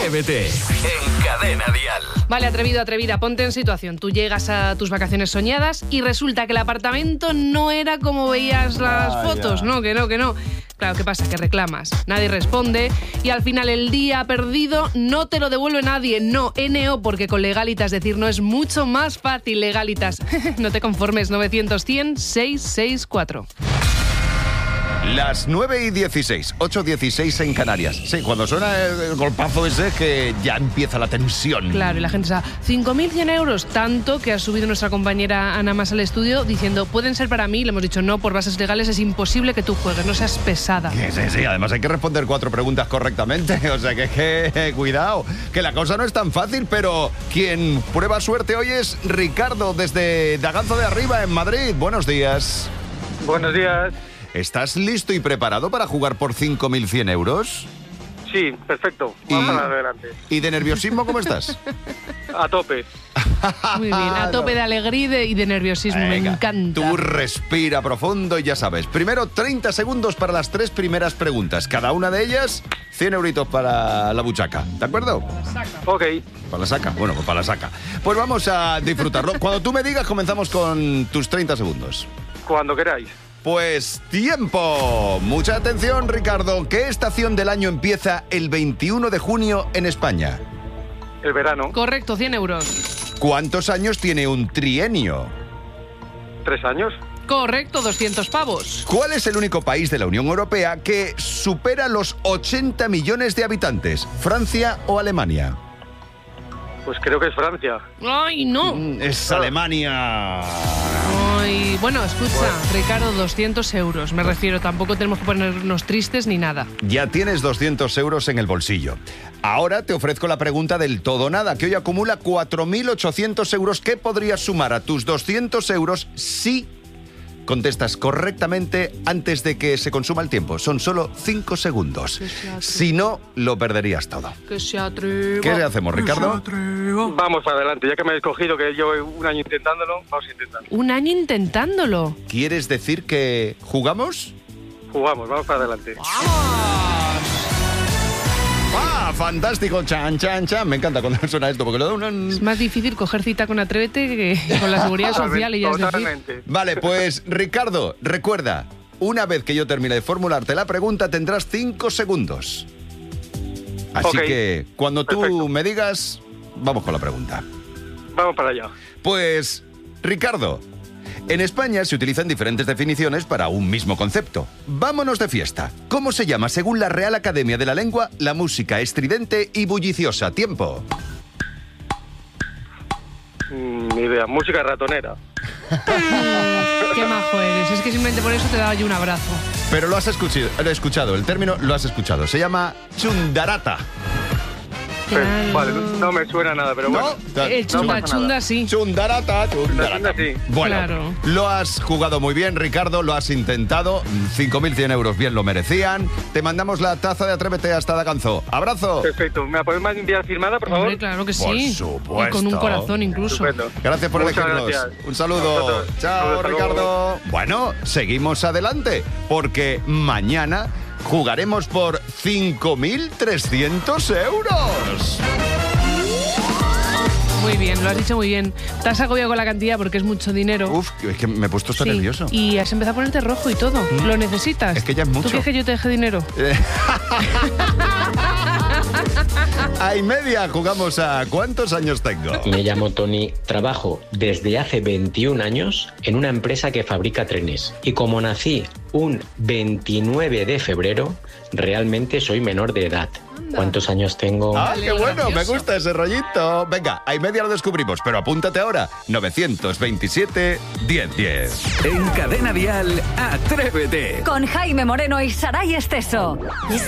Atrévete en Cadena Dial. Vale, atrevido, atrevida, ponte en situación. Tú llegas a tus vacaciones soñadas y resulta que el apartamento no era como veías las fotos. No, que no. Claro, ¿qué pasa? Que reclamas, nadie responde y al final el día perdido no te lo devuelve nadie. No, NO, porque con Legalitas, decir no es mucho más fácil. Legalitas, no te conformes, 900-100-664. Las 9:16, 8:16 en Canarias. Sí, cuando suena el golpazo ese que ya empieza la tensión. Claro, y la gente sabe, 5.100 euros, tanto que ha subido nuestra compañera Ana Mas al estudio diciendo, pueden ser para mí. Le hemos dicho, no, por bases legales es imposible que tú juegues, no seas pesada. Sí, además hay que responder 4 preguntas correctamente, o sea que cuidado, que la cosa no es tan fácil, pero quien prueba suerte hoy es Ricardo desde Daganzo de Arriba en Madrid. Buenos días. Buenos días. ¿Estás listo y preparado para jugar por 5.100 euros? Sí, perfecto. Vamos adelante. ¿Y de nerviosismo cómo estás? A tope. Muy bien, a tope de alegría y de nerviosismo. Venga, me encanta. Tú respira profundo y ya sabes. Primero 30 segundos para las 3 primeras preguntas. Cada una de ellas, 100 euritos para la buchaca. ¿De acuerdo? Ok. ¿Para la saca? Bueno, pues para la saca. Pues vamos a disfrutarlo. Cuando tú me digas, comenzamos con tus 30 segundos. Cuando queráis. Pues tiempo. Mucha atención, Ricardo. ¿Qué estación del año empieza el 21 de junio en España? El verano. Correcto, 100 euros. ¿Cuántos años tiene un trienio? 3 años. Correcto, 200 pavos. ¿Cuál es el único país de la Unión Europea que supera los 80 millones de habitantes? ¿Francia o Alemania? Pues creo que es Francia. ¡Ay, no! Es Alemania. Ay, bueno, escucha, Ricardo, 200 euros. Me refiero, tampoco tenemos que ponernos tristes ni nada. Ya tienes 200 euros en el bolsillo. Ahora te ofrezco la pregunta del todo o nada, que hoy acumula 4.800 euros. ¿Qué podrías sumar a tus 200 euros si contestas correctamente antes de que se consuma el tiempo? Son solo 5 segundos. Si no, lo perderías todo. Que se atreva. ¿Qué le hacemos, Ricardo? Vamos adelante. Ya que me he escogido, que llevo un año intentándolo, vamos a intentarlo. Un año intentándolo. ¿Quieres decir que jugamos? Jugamos, vamos para adelante. ¡Ah, fantástico! Chan, chan, chan. Me encanta cuando suena esto, porque lo da una... Es más difícil coger cita con Atrévete que con la seguridad social y ya es decir. Totalmente. Vale, pues Ricardo, recuerda, una vez que yo termine de formularte la pregunta, tendrás 5 segundos. Así que cuando tú Perfecto. me digas, vamos con la pregunta. Vamos para allá. Pues, Ricardo, en España se utilizan diferentes definiciones para un mismo concepto. Vámonos de fiesta. ¿Cómo se llama, según la Real Academia de la Lengua, la música estridente y bulliciosa? Tiempo. Ni idea. Música ratonera. Qué majo eres. Es que simplemente por eso te daba yo un abrazo. Pero lo has escuchado, el término lo has escuchado. Se llama chundarata. Vale, no me suena nada, pero bueno. El chunda, chunda sí. Chundarata. Chunda sí. Bueno, Claro. Lo has jugado muy bien, Ricardo, lo has intentado. 5.100 euros bien lo merecían. Te mandamos la taza de Atrévete hasta Daganzo. ¡Abrazo! Perfecto. ¿Me la podéis enviar firmada, por favor? Hombre, claro que Por sí. supuesto. Y con un corazón incluso. Estupendo. Gracias por Muchas elegirnos. gracias. Un saludo. Nosotros. Chao, Hasta Ricardo. luego. Bueno, seguimos adelante, porque mañana jugaremos por 5.300 euros. Muy bien, lo has dicho muy bien. Te has agobiado con la cantidad porque es mucho dinero. Uf, es que me he puesto hasta Sí, nervioso. y has empezado a ponerte rojo y todo. ¿Lo necesitas? Es que ya es mucho. ¿Tú quieres que yo te deje dinero? A y media jugamos a ¿cuántos años tengo? Me llamo Tony, trabajo desde hace 21 años en una empresa que fabrica trenes. Y como nací un 29 de febrero, realmente soy menor de edad. ¿Cuántos años tengo? ¡Ah, qué bueno! gracioso. Me gusta ese rollito. Venga, a y media lo descubrimos, pero apúntate ahora. 927 1010. En Cadena Dial, Atrévete. Con Jaime Moreno y Saray Esteso.